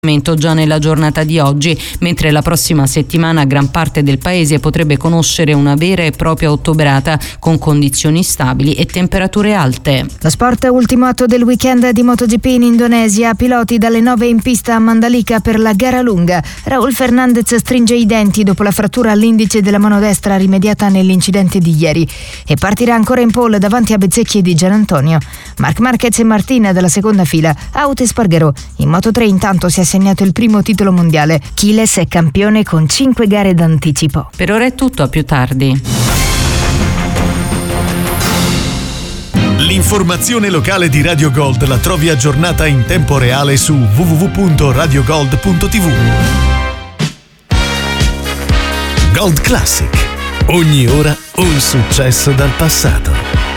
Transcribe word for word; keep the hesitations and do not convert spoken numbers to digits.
già nella giornata di oggi, mentre la prossima settimana gran parte del paese potrebbe conoscere una vera e propria ottobrata con condizioni stabili e temperature alte. Lo sport, ultimo atto del weekend di MotoGP in Indonesia, piloti dalle nove in pista a Mandalika per la gara lunga. Raúl Fernández stringe i denti dopo la frattura all'indice della mano destra rimediata nell'incidente di ieri e partirà ancora in pole davanti a Bezzecchi e di Gianantonio. Marc Marquez e Martina dalla seconda fila, Aut e Spargarò. In Moto tre intanto si è segnato il primo titolo mondiale. Chiles è campione con cinque gare d'anticipo. Per ora è tutto, a più tardi. L'informazione locale di Radio Gold la trovi aggiornata in tempo reale su w w w punto radio gold punto t v. Gold Classic. Ogni ora un successo dal passato.